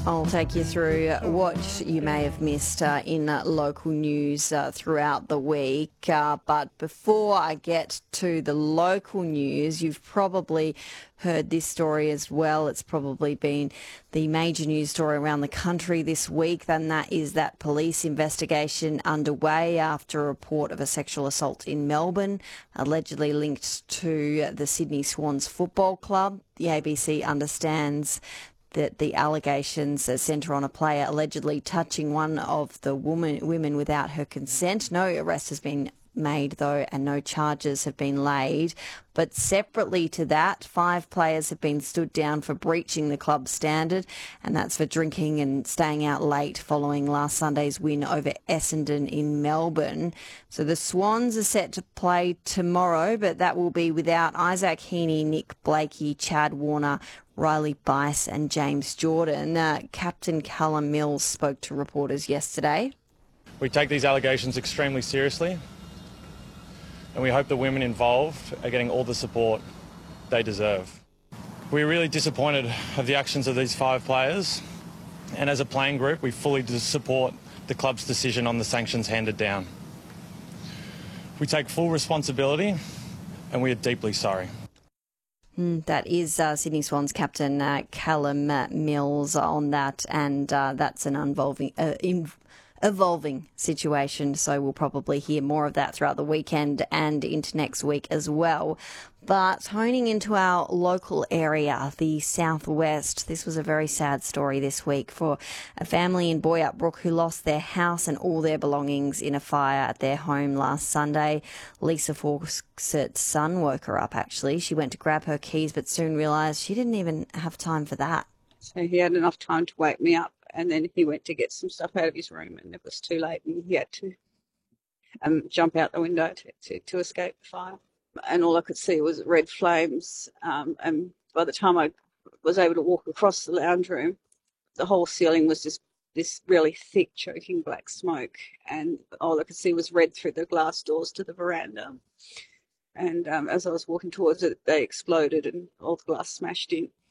I'll take you through what you may have missed in local news throughout the week. But before I get to the local news, you've probably heard this story as well. It's probably been the major news story around the country this week, and that is that police investigation underway after a report of a sexual assault in Melbourne, allegedly linked to the Sydney Swans Football Club. The ABC understands that the allegations centre on a player allegedly touching one of the women without her consent. No arrest has been made, though, and no charges have been laid. But separately to that, 5 players have been stood down for breaching the club standard, and that's for drinking and staying out late following last Sunday's win over Essendon in Melbourne. So the Swans are set to play tomorrow, but that will be without Isaac Heaney, Nick Blakey, Chad Warner, Riley Bice and James Jordan. Captain Callum Mills spoke to reporters yesterday. We take these allegations extremely seriously, and we hope the women involved are getting all the support they deserve. We're really disappointed of the actions of these 5 players, and as a playing group, we fully support the club's decision on the sanctions handed down. We take full responsibility, and we are deeply sorry. That is Sydney Swans captain Callum Mills on that, and that's an evolving situation, so we'll probably hear more of that throughout the weekend and into next week as well. But honing into our local area, the southwest, this was a very sad story this week for a family in Boyup Brook who lost their house and all their belongings in a fire at their home last Sunday. Lisa Fawcett's son woke her up, actually. She went to grab her keys but soon realised she didn't even have time for that. So he had enough time to wake me up, and then he went to get some stuff out of his room, and it was too late, and he had to jump out the window to escape the fire. And all I could see was red flames, and by the time I was able to walk across the lounge room, the whole ceiling was just this really thick, choking black smoke, and all I could see was red through the glass doors to the veranda. And as I was walking towards it, they exploded and all the glass smashed in.